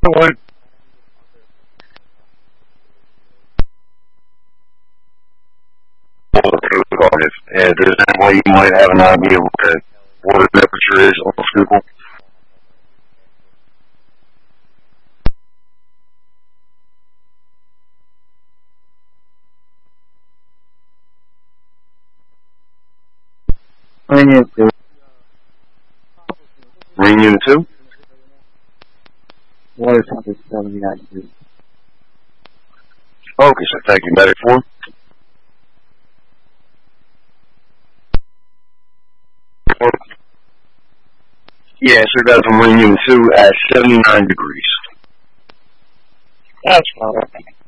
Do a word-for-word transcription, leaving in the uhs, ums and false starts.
What? If there's any way you might have an idea what the water temperature is on Schuylkill. Rain unit two. Rain unit two? Water temperature seventy-nine degrees. Okay, so thank you, medic four. Yeah, sir, got from Rain unit two at seventy-nine degrees. That's fine.